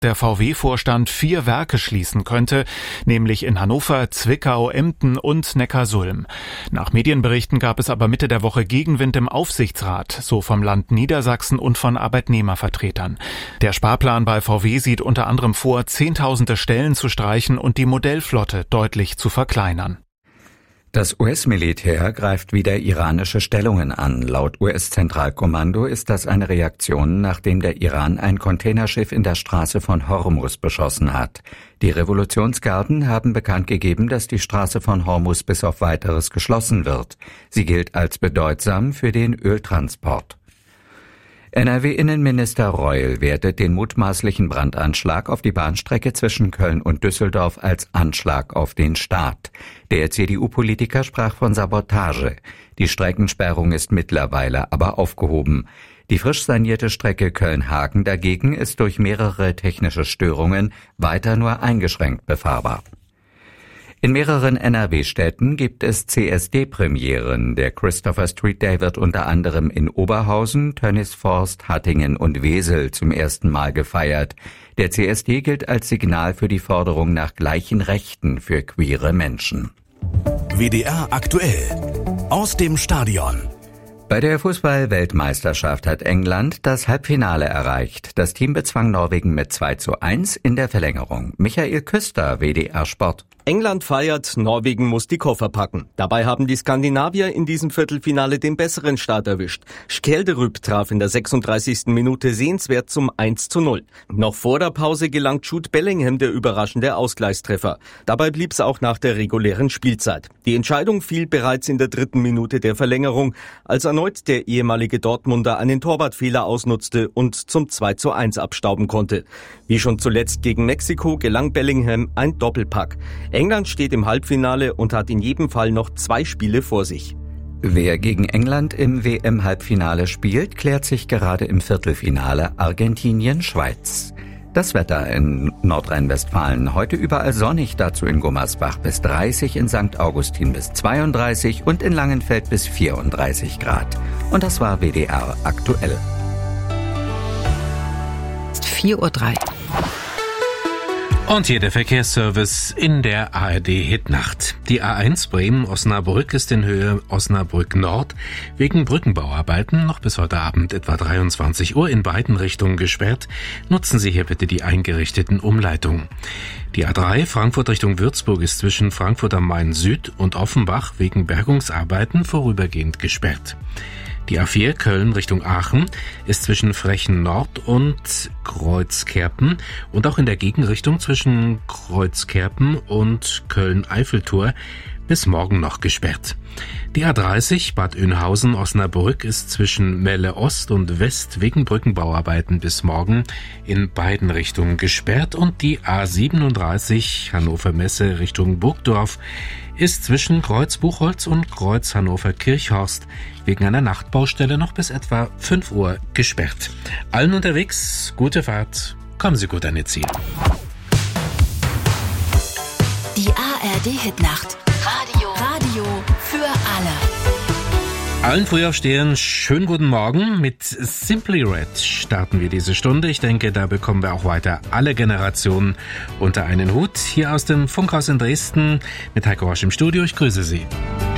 der VW-Vorstand 4 Werke schließen könnte, nämlich in Hannover, Zwickau, Emden und Neckarsulm. Nach Medienberichten gab es aber Mitte der Woche Gegenwind im Aufsichtsrat, so vom Land Niedersachsen und von Arbeitnehmervertretern. Der Sparplan bei VW sieht unter anderem vor, Zehntausende Stellen zu streichen und die Modellflotte deutlich zu verkleinern. Das US-Militär greift wieder iranische Stellungen an. Laut US-Zentralkommando ist das eine Reaktion, nachdem der Iran ein Containerschiff in der Straße von Hormuz beschossen hat. Die Revolutionsgarden haben bekannt gegeben, dass die Straße von Hormuz bis auf Weiteres geschlossen wird. Sie gilt als bedeutsam für den Öltransport. NRW-Innenminister Reul wertet den mutmaßlichen Brandanschlag auf die Bahnstrecke zwischen Köln und Düsseldorf als Anschlag auf den Staat. Der CDU-Politiker sprach von Sabotage. Die Streckensperrung ist mittlerweile aber aufgehoben. Die frisch sanierte Strecke Köln-Hagen dagegen ist durch mehrere technische Störungen weiter nur eingeschränkt befahrbar. In mehreren NRW-Städten gibt es CSD-Premieren. Der Christopher Street Day wird unter anderem in Oberhausen, Tönnisforst, Hattingen und Wesel zum ersten Mal gefeiert. Der CSD gilt als Signal für die Forderung nach gleichen Rechten für queere Menschen. WDR aktuell. Aus dem Stadion. Bei der Fußball-Weltmeisterschaft hat England das Halbfinale erreicht. Das Team bezwang Norwegen mit 2:1 in der Verlängerung. Michael Küster, WDR Sport. England feiert, Norwegen muss die Koffer packen. Dabei haben die Skandinavier in diesem Viertelfinale den besseren Start erwischt. Skjelderud traf in der 36. Minute sehenswert zum 1:0. Noch vor der Pause gelang Jude Bellingham der überraschende Ausgleichstreffer. Dabei blieb es auch nach der regulären Spielzeit. Die Entscheidung fiel bereits in der 3. Minute der Verlängerung, als erneut der ehemalige Dortmunder einen Torwartfehler ausnutzte und zum 2:1 abstauben konnte. Wie schon zuletzt gegen Mexiko gelang Bellingham ein Doppelpack. England steht im Halbfinale und hat in jedem Fall noch 2 Spiele vor sich. Wer gegen England im WM-Halbfinale spielt, klärt sich gerade im Viertelfinale Argentinien-Schweiz. Das Wetter in Nordrhein-Westfalen heute überall sonnig, dazu in Gummersbach bis 30, in St. Augustin bis 32 und in Langenfeld bis 34 Grad. Und das war WDR aktuell. 4:03 Uhr. Und hier der Verkehrsservice in der ARD-Hitnacht. Die A1 Bremen-Osnabrück ist in Höhe Osnabrück-Nord wegen Brückenbauarbeiten noch bis heute Abend etwa 23 Uhr in beiden Richtungen gesperrt. Nutzen Sie hier bitte die eingerichteten Umleitungen. Die A3 Frankfurt Richtung Würzburg ist zwischen Frankfurt am Main Süd und Offenbach wegen Bergungsarbeiten vorübergehend gesperrt. Die A4 Köln Richtung Aachen ist zwischen Frechen Nord und Kreuzkerpen und auch in der Gegenrichtung zwischen Kreuzkerpen und Köln-Eiffeltor bis morgen noch gesperrt. Die A30 Bad Oeynhausen-Osnabrück ist zwischen Melle Ost und West wegen Brückenbauarbeiten bis morgen in beiden Richtungen gesperrt und die A37 Hannover Messe Richtung Burgdorf ist zwischen Kreuz Buchholz und Kreuz Hannover Kirchhorst wegen einer Nachtbaustelle noch bis etwa 5 Uhr gesperrt. Allen unterwegs, gute Fahrt, kommen Sie gut an Ihr Ziel. Die ARD-Hitnacht. Radio für alle. Allen Frühaufstehern schönen guten Morgen. Mit Simply Red starten wir diese Stunde. Ich denke, da bekommen wir auch weiter alle Generationen unter einen Hut. Hier aus dem Funkhaus in Dresden mit Heiko Rosch im Studio. Ich grüße Sie.